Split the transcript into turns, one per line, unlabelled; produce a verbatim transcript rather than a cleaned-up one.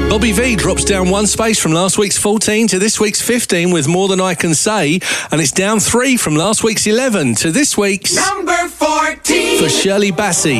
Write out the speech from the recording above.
Bobby V drops down one space from last week's fourteen to this week's fifteen with More Than I Can Say, and it's down three from last week's eleven to this week's
number fourteen
for Shirley Bassey.